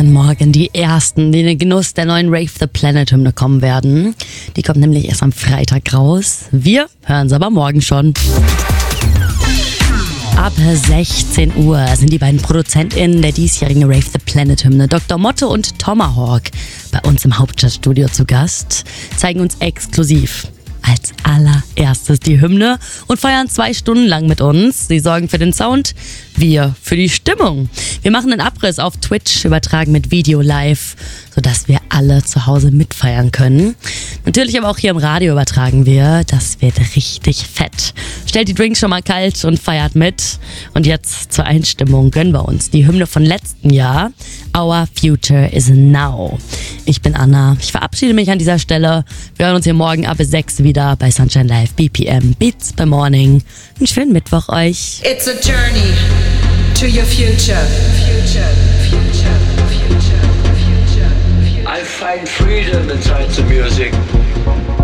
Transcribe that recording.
kommenden Morgen die ersten, die in den Genuss der neuen Rave the Planet Hymne kommen werden. Die kommt nämlich erst am Freitag raus. Wir hören sie aber morgen schon. Ab 16 Uhr sind die beiden ProduzentInnen der diesjährigen Rave the Planet Hymne, Dr. Motte und Tomahawk, bei uns im Hauptstadtstudio zu Gast, zeigen uns exklusiv als allererstes die Hymne und feiern 2 Stunden lang mit uns. Sie sorgen für den Sound, wir für die Stimmung. Wir machen einen Abriss auf Twitch, übertragen mit Video live, sodass wir alle zu Hause mitfeiern können. Natürlich aber auch hier im Radio übertragen wir. Das wird richtig fett. Stellt die Drinks schon mal kalt und feiert mit. Und jetzt zur Einstimmung gönnen wir uns die Hymne von letztem Jahr. Our Future is Now. Ich bin Anna. Ich verabschiede mich an dieser Stelle. Wir hören uns hier morgen ab 6 wieder bei Sunshine Live BPM Beats by Morning. Einen schönen Mittwoch euch. It's a journey to your future. I find freedom inside the music.